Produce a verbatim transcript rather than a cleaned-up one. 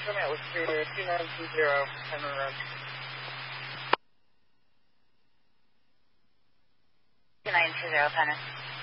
Come out with two nine two zero, Penman Road. two nine two zero, Penman.